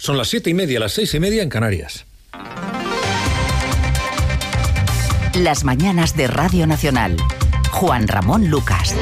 Son las 7:30, las 6:30 en Canarias. Las mañanas de Radio Nacional. Juan Ramón Lucas.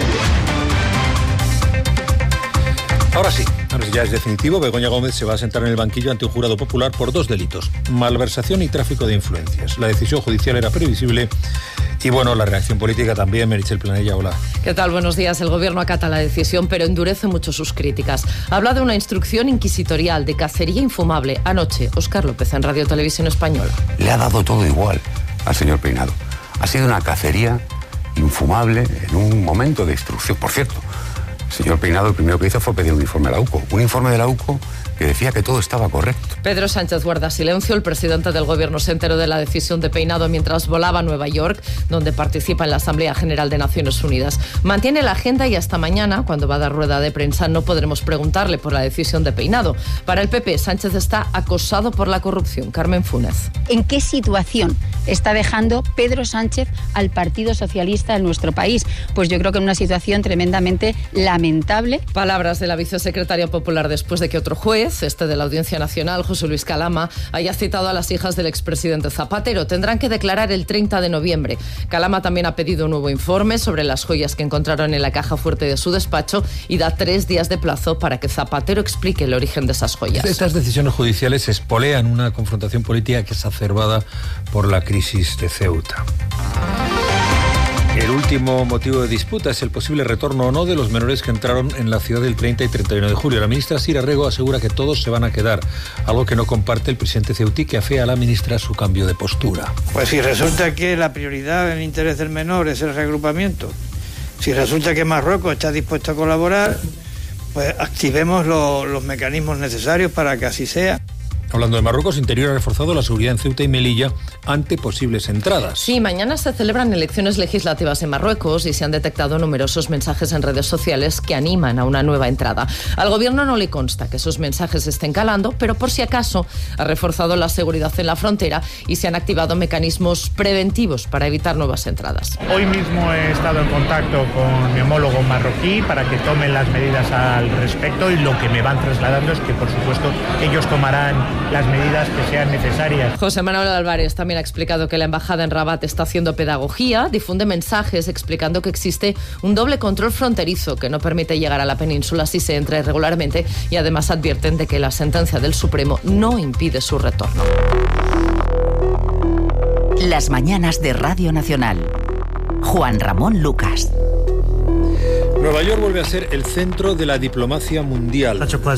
Ahora sí, ya es definitivo. Begoña Gómez se va a sentar en el banquillo ante un jurado popular por 2 delitos: malversación y tráfico de influencias. La decisión judicial era previsible y, bueno, la reacción política también. Meritxell Planella, hola. ¿Qué tal? Buenos días. El Gobierno acata la decisión, pero endurece mucho sus críticas. Habla de una instrucción inquisitorial, de cacería infumable. Anoche, Óscar López en Radio Televisión Española. Le ha dado todo igual al señor Peinado. Ha sido una cacería infumable en un momento de instrucción. Por cierto, el señor Peinado lo primero que hizo fue pedir un informe a la UCO. Un informe de la UCO que decía que todo estaba correcto. Pedro Sánchez guarda silencio. El presidente del Gobierno se enteró de la decisión de Peinado mientras volaba a Nueva York, donde participa en la Asamblea General de Naciones Unidas. Mantiene la agenda y hasta mañana, cuando va a dar rueda de prensa, no podremos preguntarle por la decisión de Peinado. Para el PP, Sánchez está acosado por la corrupción. Carmen Funes. ¿En qué situación está dejando Pedro Sánchez al Partido Socialista en nuestro país? Pues yo creo que en una situación tremendamente lamentable. Palabras de la vicesecretaria popular después de que otro juez, de la Audiencia Nacional, José Luis Calama, haya citado a las hijas del expresidente Zapatero. Tendrán que declarar el 30 de noviembre. Calama también ha pedido un nuevo informe sobre las joyas que encontraron en la caja fuerte de su despacho y da 3 días de plazo para que Zapatero explique el origen de esas joyas. Estas decisiones judiciales espolean una confrontación política que es exacerbada por la crisis de Ceuta. El último motivo de disputa es el posible retorno o no de los menores que entraron en la ciudad el 30 y 31 de julio. La ministra Sira Rego asegura que todos se van a quedar, algo que no comparte el presidente ceutí, que afea a la ministra su cambio de postura. Pues si resulta que la prioridad en el interés del menor es el reagrupamiento, si resulta que Marruecos está dispuesto a colaborar, pues activemos los mecanismos necesarios para que así sea. Hablando de Marruecos, Interior ha reforzado la seguridad en Ceuta y Melilla ante posibles entradas. Sí, mañana se celebran elecciones legislativas en Marruecos y se han detectado numerosos mensajes en redes sociales que animan a una nueva entrada. Al gobierno no le consta que esos mensajes estén calando, pero por si acaso ha reforzado la seguridad en la frontera y se han activado mecanismos preventivos para evitar nuevas entradas. Hoy mismo he estado en contacto con mi homólogo marroquí para que tomen las medidas al respecto y lo que me van trasladando es que, por supuesto, ellos tomarán las medidas que sean necesarias. José Manuel Álvarez también ha explicado que la embajada en Rabat está haciendo pedagogía, difunde mensajes explicando que existe un doble control fronterizo que no permite llegar a la península si se entra irregularmente, y además advierten de que la sentencia del Supremo no impide su retorno. Las mañanas de Radio Nacional. Juan Ramón Lucas. Nueva York vuelve a ser el centro de la diplomacia mundial.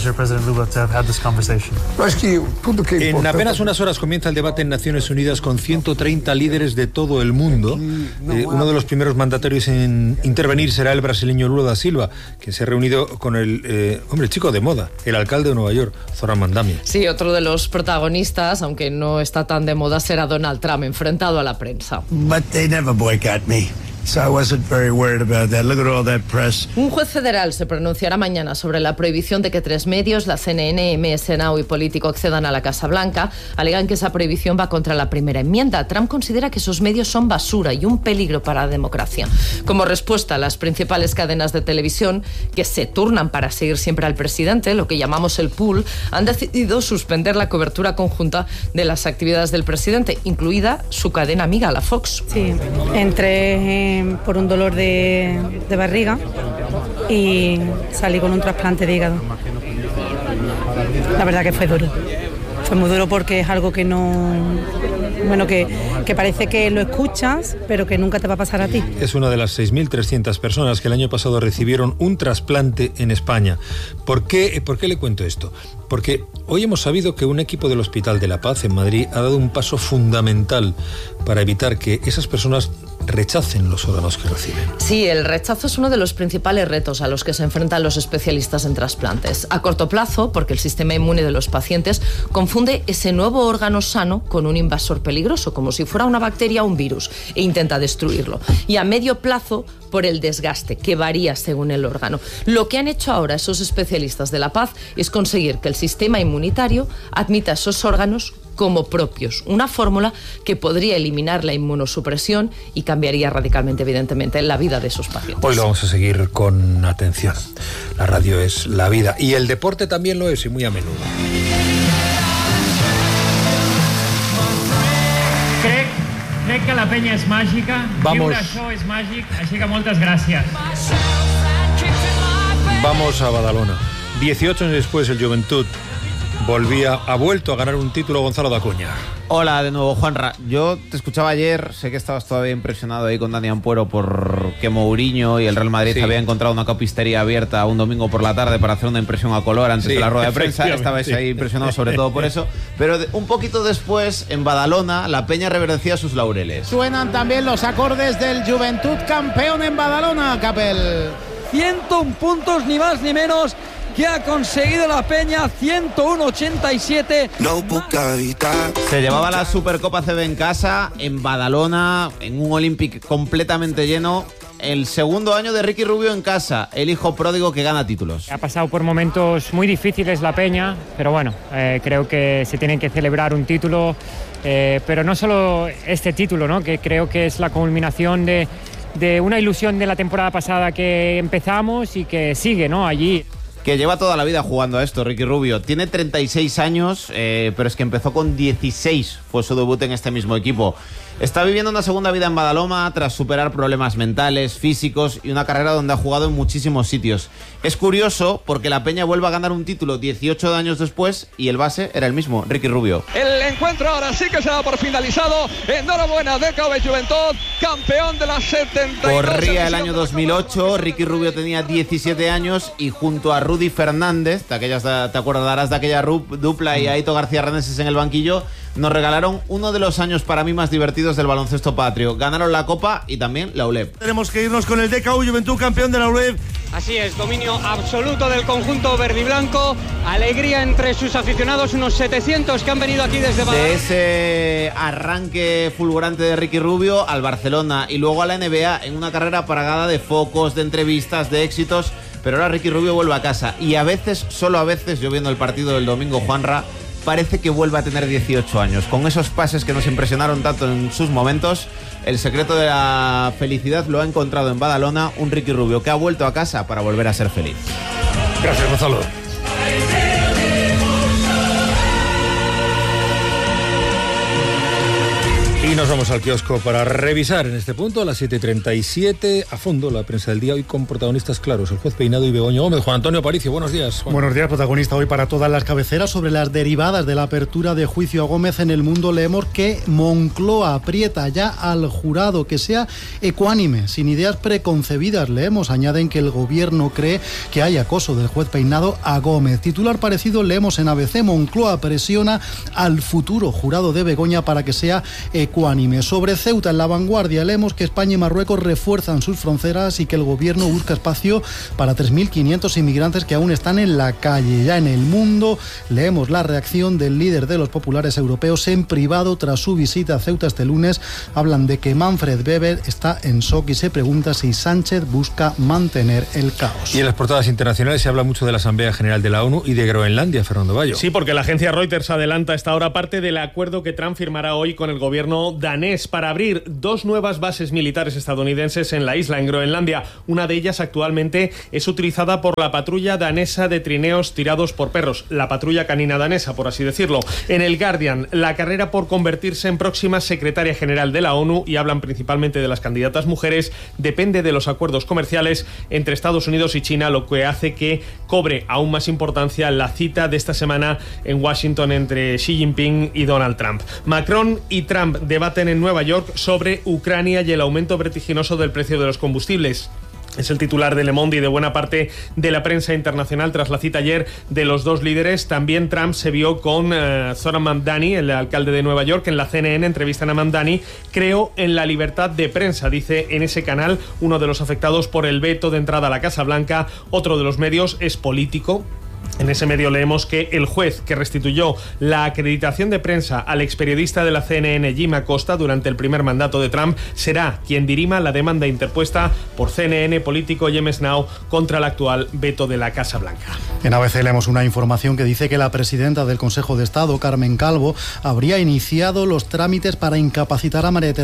En apenas unas horas comienza el debate en Naciones Unidas con 130 líderes de todo el mundo. Uno de los primeros mandatarios en intervenir será el brasileño Lula da Silva, que se ha reunido con el chico de moda, el alcalde de Nueva York, Zoran Mandamia. Sí, otro de los protagonistas, aunque no está tan de moda, será Donald Trump, enfrentado a la prensa. But they never boycott me. So I wasn't very worried about that. Look at all that press. Un juez federal se pronunciará mañana sobre la prohibición de que 3 medios, la CNN, MS Now y Político, accedan a la Casa Blanca. Alegan que esa prohibición va contra la primera enmienda. Trump considera que esos medios son basura y un peligro para la democracia. Como respuesta, las principales cadenas de televisión, que se turnan para seguir siempre al presidente, lo que llamamos el pool, han decidido suspender la cobertura conjunta de las actividades del presidente, incluida su cadena amiga, la Fox. Sí, entré por un dolor de barriga y salí con un trasplante de hígado. La verdad que fue duro. Fue muy duro porque es algo que no... Bueno, que parece que lo escuchas, pero que nunca te va a pasar a ti. Es una de las 6.300 personas que el año pasado recibieron un trasplante en España. ¿Por qué le cuento esto? Porque hoy hemos sabido que un equipo del Hospital de la Paz en Madrid ha dado un paso fundamental para evitar que esas personas rechacen los órganos que reciben. Sí, el rechazo es uno de los principales retos a los que se enfrentan los especialistas en trasplantes. A corto plazo, porque el sistema inmune de los pacientes confunde ese nuevo órgano sano con un invasor peligroso, como si fuera una bacteria o un virus, e intenta destruirlo. Y a medio plazo, por el desgaste, que varía según el órgano. Lo que han hecho ahora esos especialistas de la Paz es conseguir que el sistema inmunitario admita esos órganos como propios, una fórmula que podría eliminar la inmunosupresión y cambiaría radicalmente, evidentemente, la vida de sus pacientes. Hoy lo vamos a seguir con atención. La radio es la vida y el deporte también lo es, y muy a menudo. crec que la penya és màgica, viure això és màgic, així que moltes gràcies. Vamos a Badalona. 18 años después el Joventut ha vuelto a ganar un título. Gonzalo Dacuña. Hola de nuevo, Juanra. Yo te escuchaba ayer, sé que estabas todavía impresionado ahí con Dani Ampuero porque Mourinho y el Real Madrid había encontrado una copistería abierta un domingo por la tarde para hacer una impresión a color antes de la rueda de prensa. Estabais ahí impresionado sobre todo por eso. Pero un poquito después, en Badalona, la peña reverdecía sus laureles. Suenan también los acordes del Joventut campeón en Badalona, Capel. 101 puntos, ni más ni menos, que ha conseguido la peña, 101-87. Se llevaba la Supercopa CB en casa, en Badalona, en un Olympic completamente lleno. El segundo año de Ricky Rubio en casa, el hijo pródigo que gana títulos. Ha pasado por momentos muy difíciles la peña, pero bueno, creo que se tiene que celebrar un título, pero no solo este título, ¿no? Que creo que es la culminación de una ilusión de la temporada pasada que empezamos y que sigue, ¿no? Allí. Que lleva toda la vida jugando a esto, Ricky Rubio. Tiene 36 años, pero es que empezó con 16, fue su debut en este mismo equipo. Está viviendo una segunda vida en Badalona tras superar problemas mentales, físicos y una carrera donde ha jugado en muchísimos sitios. Es curioso porque la peña vuelve a ganar un título 18 años después y el base era el mismo, Ricky Rubio. El encuentro ahora sí que se da por finalizado. Enhorabuena, DKV Joventut, campeón de las 72. Corría el año 2008, Ricky Rubio tenía 17 años y junto a Rudy Fernández, te acordarás de aquella dupla y Aito García Reneses en el banquillo, nos regalaron uno de los años para mí más divertidos del baloncesto patrio. Ganaron la Copa y también la ULEB. Tenemos que irnos con el DKV Joventut, campeón de la ULEB. Así es, dominio absoluto del conjunto verdiblanco, alegría entre sus aficionados, unos 700 que han venido aquí desde Badalona. De ese arranque fulgurante de Ricky Rubio al Barcelona y luego a la NBA en una carrera plagada de focos, de entrevistas, de éxitos, pero ahora Ricky Rubio vuelve a casa y a veces, solo a veces, yo viendo el partido del domingo, Juanra, parece que vuelve a tener 18 años. Con esos pases que nos impresionaron tanto en sus momentos, el secreto de la felicidad lo ha encontrado en Badalona, un Ricky Rubio que ha vuelto a casa para volver a ser feliz. Gracias, Gonzalo. Y nos vamos al kiosco para revisar en este punto a las 7:37 a fondo la prensa del día, hoy con protagonistas claros, el juez Peinado y Begoña Gómez. Juan Antonio Aparicio, buenos días, Juan. Buenos días, protagonista hoy para todas las cabeceras. Sobre las derivadas de la apertura de juicio a Gómez en El Mundo leemos que Moncloa aprieta ya al jurado que sea ecuánime, sin ideas preconcebidas. Leemos, añaden que el gobierno cree que hay acoso del juez Peinado a Gómez. Titular parecido leemos en ABC, Moncloa presiona al futuro jurado de Begoña para que sea ecuánime. Sobre Ceuta, en La Vanguardia, leemos que España y Marruecos refuerzan sus fronteras y que el gobierno busca espacio para 3.500 inmigrantes que aún están en la calle. Ya en El Mundo leemos la reacción del líder de los populares europeos en privado tras su visita a Ceuta este lunes. Hablan de que Manfred Weber está en shock y se pregunta si Sánchez busca mantener el caos. Y en las portadas internacionales se habla mucho de la Asamblea General de la ONU y de Groenlandia, Fernando Bayo. Sí, porque la agencia Reuters adelanta a esta hora parte del acuerdo que Trump firmará hoy con el gobierno danés para abrir 2 nuevas bases militares estadounidenses en la isla, en Groenlandia. Una de ellas actualmente es utilizada por la patrulla danesa de trineos tirados por perros, la patrulla canina danesa, por así decirlo. En el Guardian, la carrera por convertirse en próxima secretaria general de la ONU, y hablan principalmente de las candidatas mujeres, depende de los acuerdos comerciales entre Estados Unidos y China, lo que hace que cobre aún más importancia la cita de esta semana en Washington entre Xi Jinping y Donald Trump. Macron y Trump debaten en Nueva York sobre Ucrania y el aumento vertiginoso del precio de los combustibles. Es el titular de Le Monde y de buena parte de la prensa internacional tras la cita ayer de los dos líderes. También Trump se vio con Zoran Mamdani, el alcalde de Nueva York. En la CNN entrevistan a Mamdani. Creo en la libertad de prensa, dice en ese canal uno de los afectados por el veto de entrada a la Casa Blanca. Otro de los medios es político. En ese medio leemos que el juez que restituyó la acreditación de prensa al experiodista de la CNN, Jim Acosta, durante el primer mandato de Trump, será quien dirima la demanda interpuesta por CNN, Político y MS Now contra el actual veto de la Casa Blanca. En ABC leemos una información que dice que la presidenta del Consejo de Estado, Carmen Calvo, habría iniciado los trámites para incapacitar a María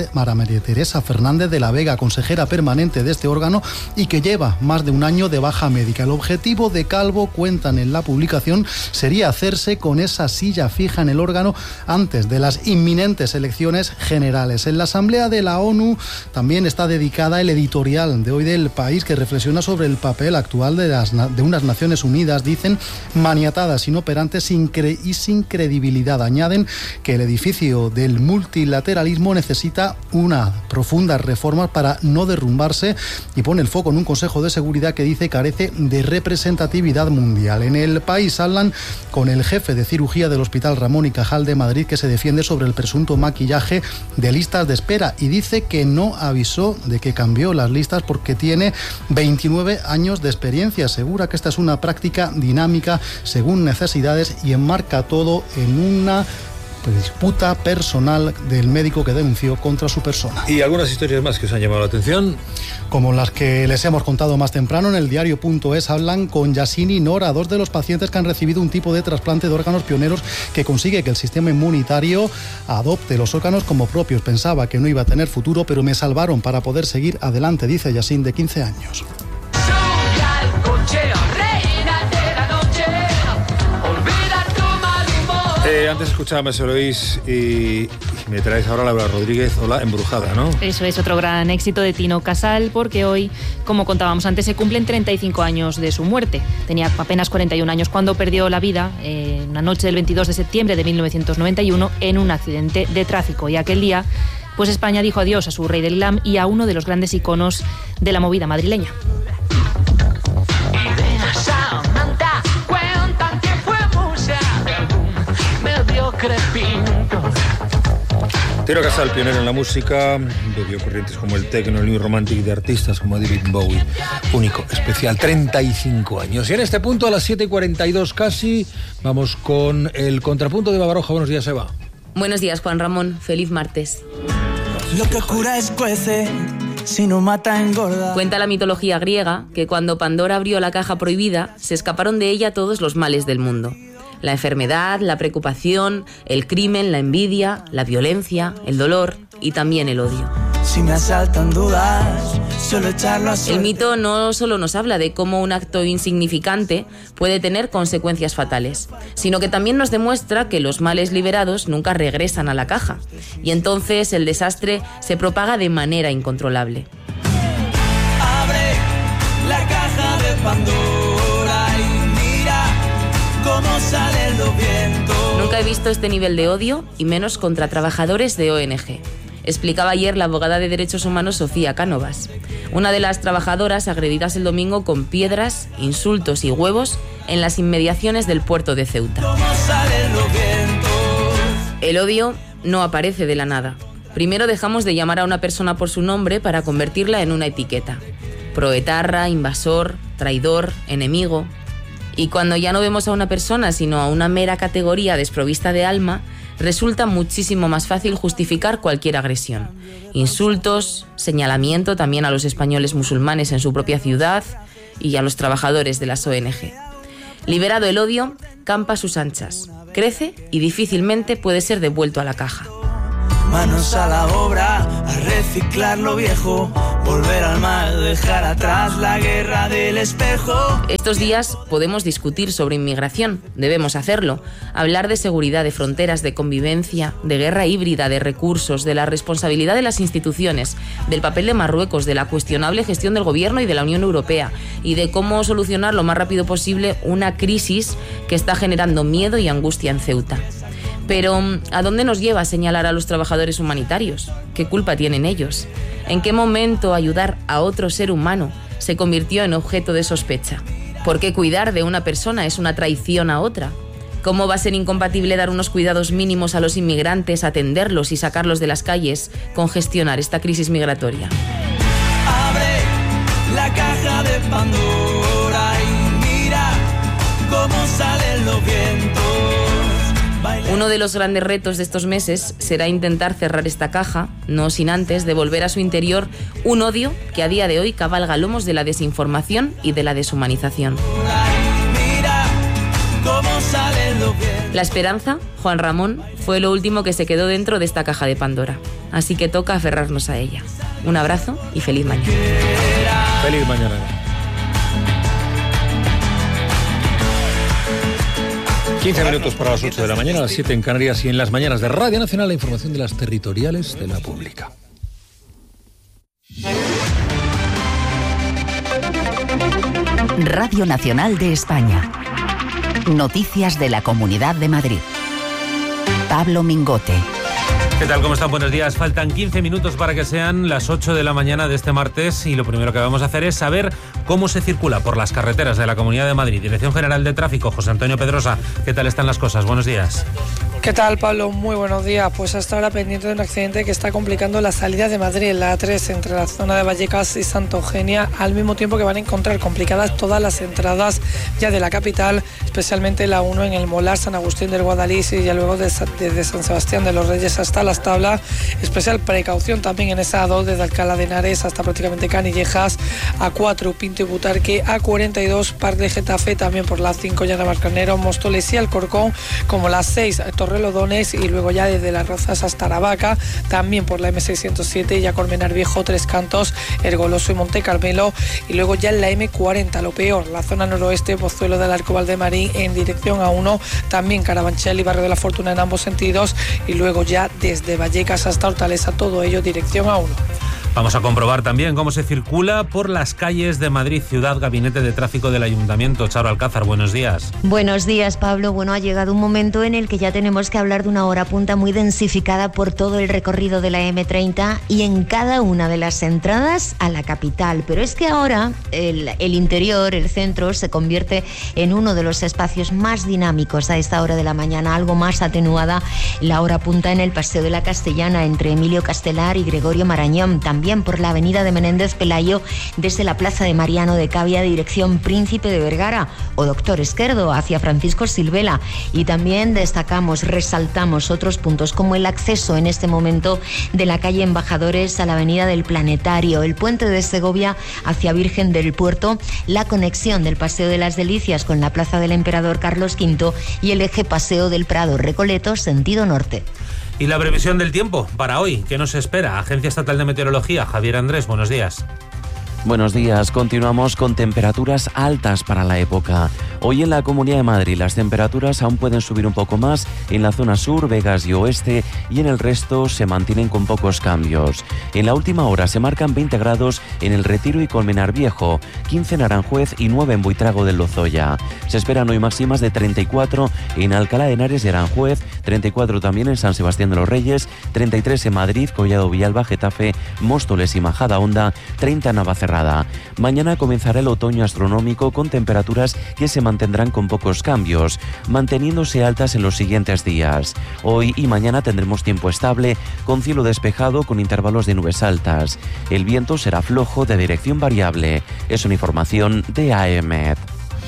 Teresa Fernández de la Vega, consejera permanente de este órgano, y que lleva más de un año de baja médica. El objetivo de Calvo, cuentan señalan en la publicación sería hacerse con esa silla fija en el órgano antes de las inminentes elecciones generales. En la Asamblea de la ONU también está dedicada el editorial de hoy del País, que reflexiona sobre el papel actual de unas Naciones Unidas, dicen, maniatadas, inoperantes y sin credibilidad. Añaden que el edificio del multilateralismo necesita una profunda reforma para no derrumbarse y pone el foco en un Consejo de Seguridad que dice carece de representatividad mundial. En el País hablan con el jefe de cirugía del Hospital Ramón y Cajal de Madrid, que se defiende sobre el presunto maquillaje de listas de espera y dice que no avisó de que cambió las listas porque tiene 29 años de experiencia. Asegura que esta es una práctica dinámica según necesidades y enmarca todo en una disputa personal del médico que denunció contra su persona. ¿Y algunas historias más que os han llamado la atención? Como las que les hemos contado más temprano, en el diario.es hablan con Yasin y Nora, dos de los pacientes que han recibido un tipo de trasplante de órganos pioneros que consigue que el sistema inmunitario adopte los órganos como propios. Pensaba que no iba a tener futuro, pero me salvaron para poder seguir adelante, dice Yasin, de 15 años. Antes escuchaba a Lois y me traes ahora Laura Rodríguez, Hola, Embrujada, ¿no? Eso es otro gran éxito de Tino Casal, porque hoy, como contábamos antes, se cumplen 35 años de su muerte. Tenía apenas 41 años cuando perdió la vida en una noche del 22 de septiembre de 1991 en un accidente de tráfico. Y aquel día, pues España dijo adiós a su rey del glam y a uno de los grandes iconos de la movida madrileña. Tino Casal, pionero en la música, bebió corrientes como el techno, el new romantic de artistas como David Bowie. Único, especial, 35 años. Y en este punto, a las 7:42 casi, vamos con el contrapunto de Babaroja. Buenos días, Eva. Buenos días, Juan Ramón. Feliz martes. Lo que cura escuece, si no mata engorda. Cuenta la mitología griega que cuando Pandora abrió la caja prohibida, se escaparon de ella todos los males del mundo. La enfermedad, la preocupación, el crimen, la envidia, la violencia, el dolor y también el odio. Si me asaltan dudas, suelo echarlo a suerte. El mito no solo nos habla de cómo un acto insignificante puede tener consecuencias fatales, sino que también nos demuestra que los males liberados nunca regresan a la caja, y entonces el desastre se propaga de manera incontrolable. Abre la caja de Pandora y mira cómo salen los vientos. Nunca he visto este nivel de odio, y menos contra trabajadores de ONG. Explicaba ayer la abogada de Derechos Humanos Sofía Cánovas, una de las trabajadoras agredidas el domingo con piedras, insultos y huevos en las inmediaciones del puerto de Ceuta. El odio no aparece de la nada. Primero dejamos de llamar a una persona por su nombre para convertirla en una etiqueta. Proetarra, invasor, traidor, enemigo. Y cuando ya no vemos a una persona sino a una mera categoría desprovista de alma, resulta muchísimo más fácil justificar cualquier agresión. Insultos, señalamiento también a los españoles musulmanes en su propia ciudad y a los trabajadores de las ONG. Liberado el odio, campa a sus anchas, crece y difícilmente puede ser devuelto a la caja. Manos a la obra, a reciclar lo viejo, volver al mal, dejar atrás la guerra del espejo. Estos días podemos discutir sobre inmigración, debemos hacerlo, hablar de seguridad, de fronteras, de convivencia, de guerra híbrida, de recursos, de la responsabilidad de las instituciones, del papel de Marruecos, de la cuestionable gestión del gobierno y de la Unión Europea, y de cómo solucionar lo más rápido posible una crisis que está generando miedo y angustia en Ceuta. Pero, ¿a dónde nos lleva a señalar a los trabajadores humanitarios? ¿Qué culpa tienen ellos? ¿En qué momento ayudar a otro ser humano se convirtió en objeto de sospecha? ¿Por qué cuidar de una persona es una traición a otra? ¿Cómo va a ser incompatible dar unos cuidados mínimos a los inmigrantes, atenderlos y sacarlos de las calles con gestionar esta crisis migratoria? Abre la caja de Pandora y mira cómo salen los vientos. Uno de los grandes retos de estos meses será intentar cerrar esta caja, no sin antes devolver a su interior un odio que a día de hoy cabalga lomos de la desinformación y de la deshumanización. La esperanza, Juan Ramón, fue lo último que se quedó dentro de esta caja de Pandora. Así que toca aferrarnos a ella. Un abrazo y feliz mañana. Feliz mañana. 15 minutos para las 8 de la mañana, a las 7 en Canarias, y en las mañanas de Radio Nacional la información de las territoriales de la pública. Radio Nacional de España. Noticias de la Comunidad de Madrid. Pablo Mingote. ¿Qué tal? ¿Cómo están? Buenos días. Faltan 15 minutos para que sean las 8 de la mañana de este martes, y lo primero que vamos a hacer es saber cómo se circula por las carreteras de la Comunidad de Madrid. Dirección General de Tráfico, José Antonio Pedrosa. ¿Qué tal están las cosas? Buenos días. ¿Qué tal, Pablo? Muy buenos días. Pues hasta ahora pendiente de un accidente que está complicando la salida de Madrid, la A3, entre la zona de Vallecas y Santa Eugenia, al mismo tiempo que van a encontrar complicadas todas las entradas ya de la capital, especialmente la 1 en el Molar, San Agustín del Guadalís, y ya luego desde San Sebastián de los Reyes hasta Las Tablas. Especial precaución también en esa A2 desde Alcalá de Henares hasta prácticamente Canillejas, A4 Pinto y Butarque, A42 Par de Getafe, también por la 5 Llana Barcanero, Móstoles y Alcorcón, como la 6 Torrelodones, y luego ya desde Las Rozas hasta Aravaca, también por la M607, ya Colmenar Viejo, Tres Cantos, El Goloso y Monte Carmelo, y luego ya en la M40, lo peor, la zona noroeste, Pozuelo del Arco Valdemarín en dirección A1, también Carabanchel y Barrio de la Fortuna en ambos sentidos, y luego ya desde Vallecas hasta Hortaleza, todo ello dirección A1. Vamos a comprobar también cómo se circula por las calles de Madrid Ciudad. Gabinete de Tráfico del Ayuntamiento. Charo Alcázar, buenos días. Buenos días, Pablo. Bueno, ha llegado un momento en el que ya tenemos que hablar de una hora punta muy densificada por todo el recorrido de la M30 y en cada una de las entradas a la capital. Pero es que ahora el interior, el centro, se convierte en uno de los espacios más dinámicos a esta hora de la mañana, algo más atenuada la hora punta en el Paseo de la Castellana entre Emilio Castelar y Gregorio Marañón. También por la avenida de Menéndez Pelayo desde la plaza de Mariano de Cavia dirección Príncipe de Vergara o Doctor Esquerdo hacia Francisco Silvela. Y también resaltamos otros puntos como el acceso en este momento de la calle Embajadores a la avenida del Planetario, el puente de Segovia hacia Virgen del Puerto, la conexión del Paseo de las Delicias con la plaza del Emperador Carlos V y el eje Paseo del Prado Recoletos sentido norte. Y la previsión del tiempo para hoy, ¿qué nos espera? Agencia Estatal de Meteorología, Javier Andrés, buenos días. Buenos días, continuamos con temperaturas altas para la época. Hoy en la Comunidad de Madrid las temperaturas aún pueden subir un poco más en la zona sur, Vegas y oeste, y en el resto se mantienen con pocos cambios. En la última hora se marcan 20 grados en el Retiro y Colmenar Viejo, 15 en Aranjuez y 9 en Buitrago del Lozoya. Se esperan hoy máximas de 34 en Alcalá de Henares y Aranjuez, 34 también en San Sebastián de los Reyes, 33 en Madrid, Collado Villalba, Getafe, Móstoles y Majadahonda, 30 en Navacerrada. Mañana comenzará el otoño astronómico con temperaturas que se mantendrán con pocos cambios, manteniéndose altas en los siguientes días. Hoy y mañana tendremos tiempo estable, con cielo despejado con intervalos de nubes altas. El viento será flojo de dirección variable. Es una información de AEMET.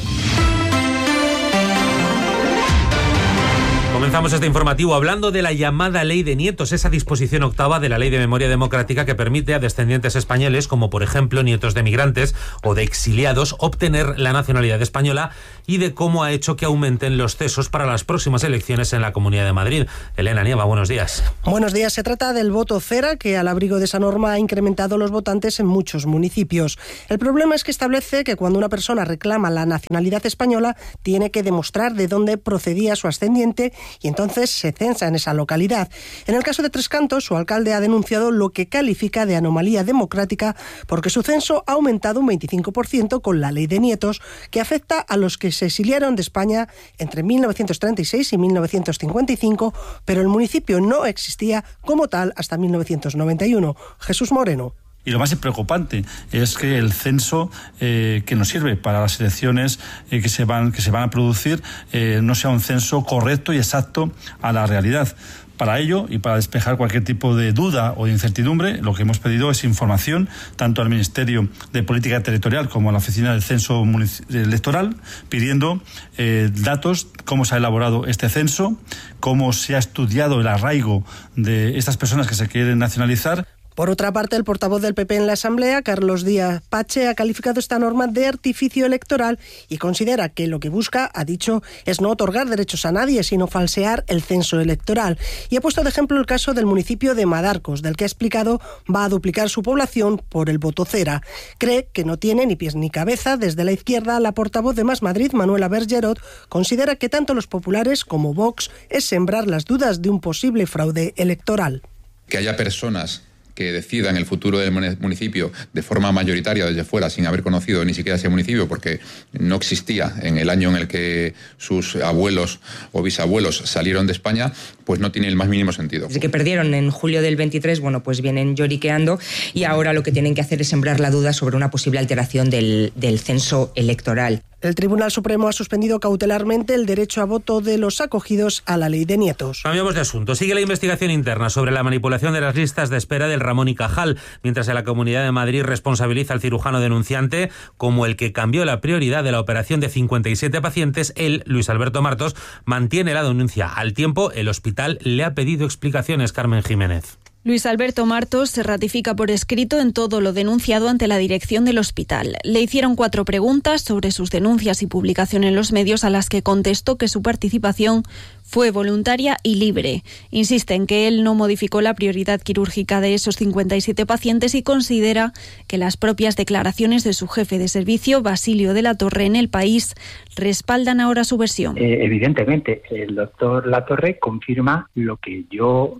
Comenzamos este informativo hablando de la llamada Ley de Nietos, esa disposición octava de la Ley de Memoria Democrática que permite a descendientes españoles, como por ejemplo nietos de migrantes o de exiliados, obtener la nacionalidad española, y de cómo ha hecho que aumenten los cesos para las próximas elecciones en la Comunidad de Madrid. Elena Nieva, buenos días. Buenos días. Se trata del voto cera, que al abrigo de esa norma ha incrementado los votantes en muchos municipios. El problema es que establece que cuando una persona reclama la nacionalidad española, tiene que demostrar de dónde procedía su ascendiente y entonces se censa en esa localidad. En el caso de Tres Cantos, su alcalde ha denunciado lo que califica de anomalía democrática porque su censo ha aumentado un 25% con la Ley de Nietos, que afecta a los que se exiliaron de España entre 1936 y 1955, pero el municipio no existía como tal hasta 1991. Jesús Moreno. Y lo más preocupante es que el censo que nos sirve para las elecciones que se van a producir no sea un censo correcto y exacto a la realidad. Para ello, y para despejar cualquier tipo de duda o de incertidumbre, lo que hemos pedido es información tanto al Ministerio de Política Territorial como a la Oficina del Censo Electoral, pidiendo datos, cómo se ha elaborado este censo, cómo se ha estudiado el arraigo de estas personas que se quieren nacionalizar. Por otra parte, el portavoz del PP en la Asamblea, Carlos Díaz Pache, ha calificado esta norma de artificio electoral y considera que lo que busca, ha dicho, es no otorgar derechos a nadie, sino falsear el censo electoral. Y ha puesto de ejemplo el caso del municipio de Madarcos, del que ha explicado va a duplicar su población por el voto cera. Cree que no tiene ni pies ni cabeza. Desde la izquierda, la portavoz de Más Madrid, Manuela Bergerot, considera que tanto los populares como Vox es sembrar las dudas de un posible fraude electoral. Que haya personas que decidan el futuro del municipio de forma mayoritaria desde fuera, sin haber conocido ni siquiera ese municipio, porque no existía en el año en el que sus abuelos o bisabuelos salieron de España, pues no tiene el más mínimo sentido. Desde que perdieron en julio del 23, bueno, pues vienen lloriqueando y ahora lo que tienen que hacer es sembrar la duda sobre una posible alteración del censo electoral. El Tribunal Supremo ha suspendido cautelarmente el derecho a voto de los acogidos a la ley de nietos. Cambiamos de asunto. Sigue la investigación interna sobre la manipulación de las listas de espera del Ramón y Cajal, mientras en la Comunidad de Madrid responsabiliza al cirujano denunciante como el que cambió la prioridad de la operación de 57 pacientes. Él, Luis Alberto Martos, mantiene la denuncia. Al tiempo, el hospital le ha pedido explicaciones. Carmen Jiménez. Luis Alberto Martos se ratifica por escrito en todo lo denunciado ante la dirección del hospital. Le hicieron 4 preguntas sobre sus denuncias y publicación en los medios, a las que contestó que su participación fue voluntaria y libre. Insiste en que él no modificó la prioridad quirúrgica de esos 57 pacientes y considera que las propias declaraciones de su jefe de servicio, Basilio de la Torre, en El País, respaldan ahora su versión. Evidentemente, el doctor Latorre confirma lo que yo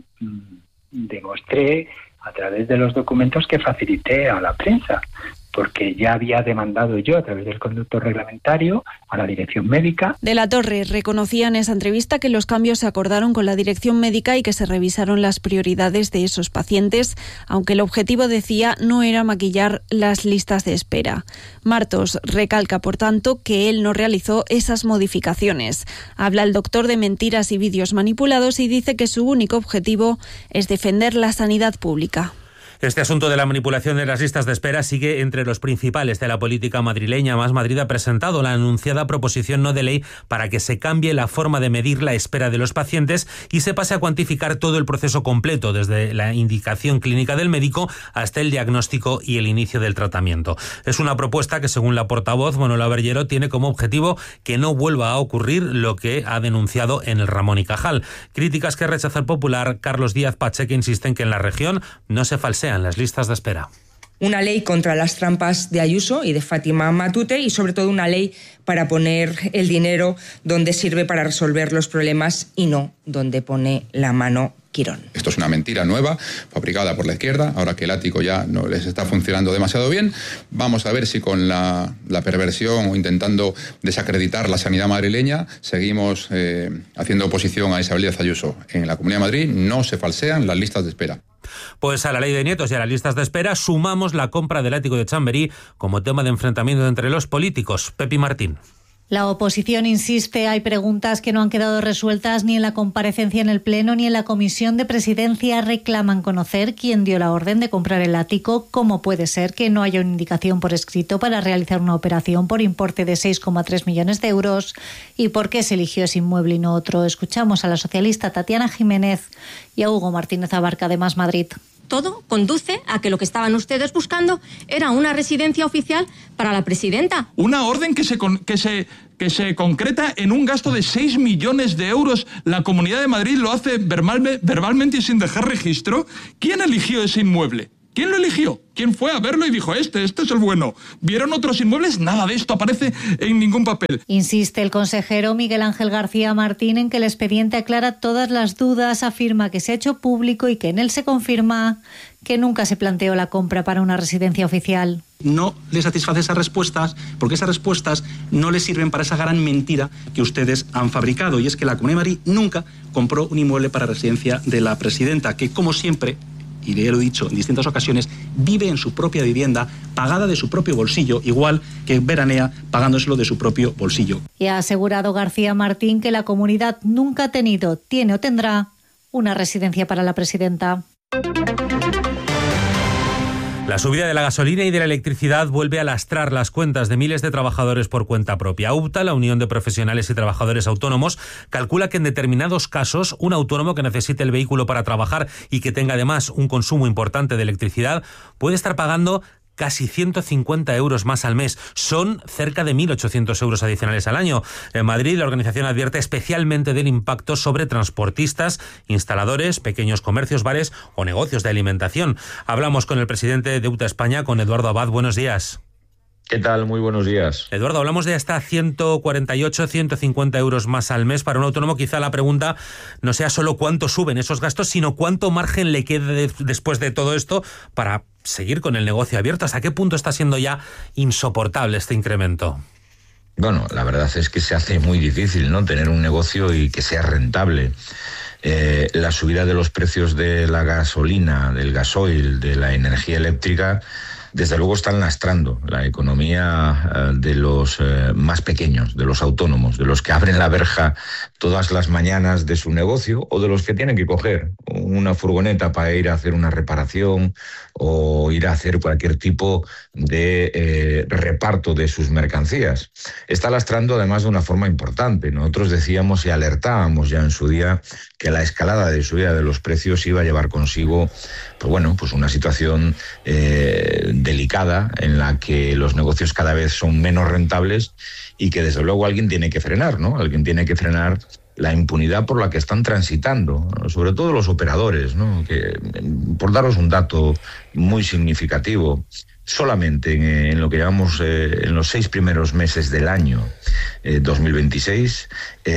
demostré a través de los documentos que facilité a la prensa, porque ya había demandado yo a través del conducto reglamentario a la dirección médica. De la Torre reconocía en esa entrevista que los cambios se acordaron con la dirección médica y que se revisaron las prioridades de esos pacientes, aunque el objetivo, decía, no era maquillar las listas de espera. Martos recalca, por tanto, que él no realizó esas modificaciones. Habla el doctor de mentiras y vídeos manipulados y dice que su único objetivo es defender la sanidad pública. Este asunto de la manipulación de las listas de espera sigue entre los principales de la política madrileña. Más Madrid ha presentado la anunciada proposición no de ley para que se cambie la forma de medir la espera de los pacientes y se pase a cuantificar todo el proceso completo, desde la indicación clínica del médico hasta el diagnóstico y el inicio del tratamiento. Es una propuesta que, según la portavoz Manuela Bergerot, tiene como objetivo que no vuelva a ocurrir lo que ha denunciado en el Ramón y Cajal. Críticas que rechaza el popular Carlos Díaz Pache, que insiste en que en la región no se falsean las listas de espera. Una ley contra las trampas de Ayuso y de Fátima Matute y sobre todo una ley para poner el dinero donde sirve para resolver los problemas y no donde pone la mano Quirón. Esto es una mentira nueva, fabricada por la izquierda, ahora que el ático ya no les está funcionando demasiado bien. Vamos a ver si con la perversión o intentando desacreditar la sanidad madrileña seguimos haciendo oposición a Isabel Díaz Ayuso. En la Comunidad de Madrid no se falsean las listas de espera. Pues a la ley de nietos y a las listas de espera sumamos la compra del ático de Chamberí como tema de enfrentamiento entre los políticos. Pepi Martín. La oposición insiste, hay preguntas que no han quedado resueltas ni en la comparecencia en el Pleno ni en la Comisión de Presidencia. Reclaman conocer quién dio la orden de comprar el ático, cómo puede ser que no haya una indicación por escrito para realizar una operación por importe de 6,3 millones de euros y por qué se eligió ese inmueble y no otro. Escuchamos a la socialista Tatiana Jiménez y a Hugo Martínez Abarca de Más Madrid. Todo conduce a que lo que estaban ustedes buscando era una residencia oficial para la presidenta. Una orden que se concreta en un gasto de 6 millones de euros. La Comunidad de Madrid lo hace verbalmente y sin dejar registro. ¿Quién eligió ese inmueble? ¿Quién lo eligió? ¿Quién fue a verlo y dijo, este es el bueno? ¿Vieron otros inmuebles? Nada de esto aparece en ningún papel. Insiste el consejero Miguel Ángel García Martín en que el expediente aclara todas las dudas, afirma que se ha hecho público y que en él se confirma que nunca se planteó la compra para una residencia oficial. No le satisface esas respuestas porque esas respuestas no le sirven para esa gran mentira que ustedes han fabricado, y es que la Comunidad de Madrid nunca compró un inmueble para residencia de la presidenta, que como siempre, y ya lo he dicho en distintas ocasiones, vive en su propia vivienda, pagada de su propio bolsillo, igual que veranea pagándoselo de su propio bolsillo. Y ha asegurado García Martín que la comunidad nunca ha tenido, tiene o tendrá una residencia para la presidenta. La subida de la gasolina y de la electricidad vuelve a lastrar las cuentas de miles de trabajadores por cuenta propia. UPTA, la Unión de Profesionales y Trabajadores Autónomos, calcula que en determinados casos un autónomo que necesite el vehículo para trabajar y que tenga además un consumo importante de electricidad puede estar pagando casi 150 euros más al mes. Son cerca de 1.800 euros adicionales al año. En Madrid, la organización advierte especialmente del impacto sobre transportistas, instaladores, pequeños comercios, bares o negocios de alimentación. Hablamos con el presidente de UPTA España, con Eduardo Abad. Buenos días. ¿Qué tal? Muy buenos días. Eduardo, hablamos de hasta 148, 150 euros más al mes para un autónomo. Quizá la pregunta no sea solo cuánto suben esos gastos, sino cuánto margen le quede después de todo esto para seguir con el negocio abierto. ¿Hasta qué punto está siendo ya insoportable este incremento? Bueno, la verdad es que se hace muy difícil, ¿no?, tener un negocio y que sea rentable. La subida de los precios de la gasolina, del gasoil, de la energía eléctrica, desde luego están lastrando la economía de los más pequeños, de los autónomos, de los que abren la verja todas las mañanas de su negocio o de los que tienen que coger una furgoneta para ir a hacer una reparación o ir a hacer cualquier tipo de reparto de sus mercancías. Está lastrando además de una forma importante. Nosotros decíamos y alertábamos ya en su día que la escalada de subida de los precios iba a llevar consigo pues una situación delicada en la que los negocios cada vez son menos rentables y que desde luego alguien tiene que frenar, ¿no? Alguien tiene que frenar la impunidad por la que están transitando, sobre todo los operadores, ¿no? Que, por daros un dato muy significativo, solamente en lo que llamamos en los 6 primeros meses del año 2026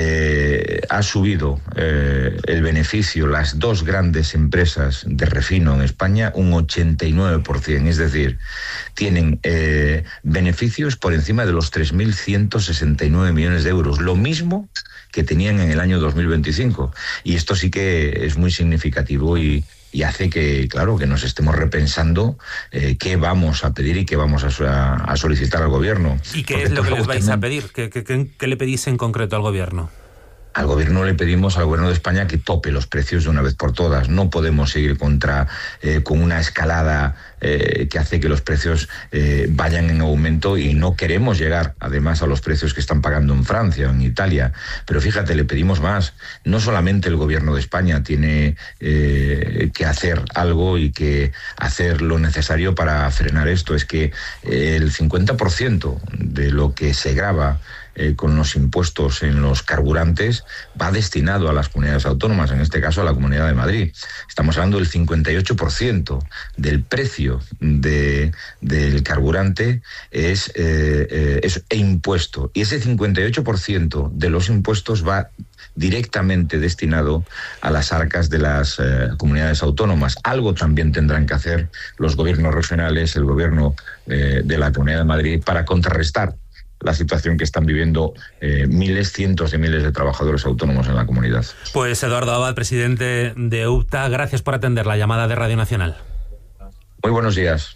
ha subido el beneficio, las dos grandes empresas de refino en España, un 89%, es decir, tienen beneficios por encima de los 3.169 millones de euros, lo mismo que tenían en el año 2025. Y esto sí que es muy significativo y hace que, claro, que nos estemos repensando qué vamos a pedir y qué vamos a solicitar al gobierno. ¿Y qué es lo que les vais a pedir? ¿Qué le pedís en concreto al gobierno? Al gobierno le pedimos, al gobierno de España, que tope los precios de una vez por todas. No podemos seguir con una escalada que hace que los precios vayan en aumento, y no queremos llegar además a los precios que están pagando en Francia o en Italia. Pero fíjate, le pedimos más. No solamente el gobierno de España tiene que hacer algo y que hacer lo necesario para frenar esto, es que el 50% de lo que se grava con los impuestos en los carburantes va destinado a las comunidades autónomas, en este caso a la Comunidad de Madrid. Estamos hablando del 58% del precio del carburante es impuesto, y ese 58% de los impuestos va directamente destinado a las arcas de las comunidades autónomas. Algo también tendrán que hacer los gobiernos regionales, el gobierno de la Comunidad de Madrid, para contrarrestar la situación que están viviendo cientos de miles de trabajadores autónomos en la comunidad. Pues Eduardo Abad, presidente de UPTA, gracias por atender la llamada de Radio Nacional. Muy buenos días.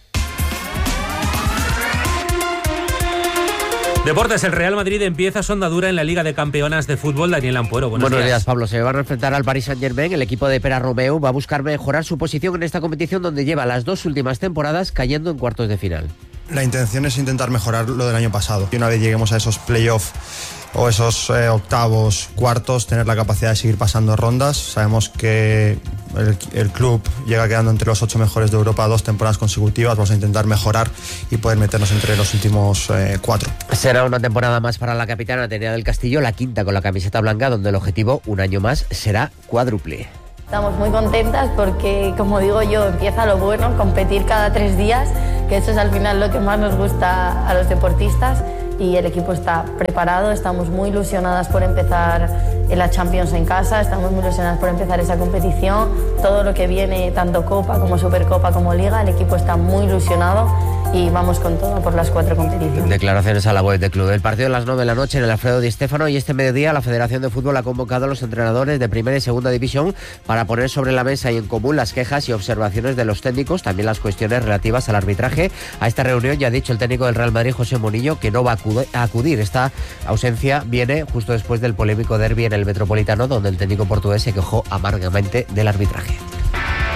Deportes, el Real Madrid empieza su andadura en la Liga de Campeonas de Fútbol. Daniel Ampuero, buenos días, Pablo. Se van a enfrentar al Paris Saint-Germain. El equipo de Pere Romeu va a buscar mejorar su posición en esta competición, donde lleva las 2 últimas temporadas cayendo en cuartos de final. La intención es intentar mejorar lo del año pasado. Y una vez lleguemos a esos playoffs o esos octavos, cuartos, tener la capacidad de seguir pasando rondas. Sabemos que el club llega quedando entre los 8 mejores de Europa 2 temporadas consecutivas. Vamos a intentar mejorar y poder meternos entre los últimos 4. Será una temporada más para la capitana Atenea del Castillo, la quinta con la camiseta blanca, donde el objetivo, un año más, será cuádruple. Estamos muy contentas porque, como digo yo, empieza lo bueno, competir cada 3 días, que eso es al final lo que más nos gusta a los deportistas, y el equipo está preparado. Estamos muy ilusionadas por empezar en la Champions en casa, estamos muy ilusionadas por empezar esa competición, todo lo que viene, tanto Copa como Supercopa como Liga, el equipo está muy ilusionado y vamos con todo por las 4 competiciones. Declaraciones a la web del club. El partido a las 9 de la noche en el Alfredo Di Stéfano, y este mediodía la Federación de Fútbol ha convocado a los entrenadores de primera y segunda división para poner sobre la mesa y en común las quejas y observaciones de los técnicos, también las cuestiones relativas al arbitraje. A esta reunión ya ha dicho el técnico del Real Madrid, José Mourinho, que no va a acudir. Esta ausencia viene justo después del polémico derbi en el Metropolitano, donde el técnico portugués se quejó amargamente del arbitraje.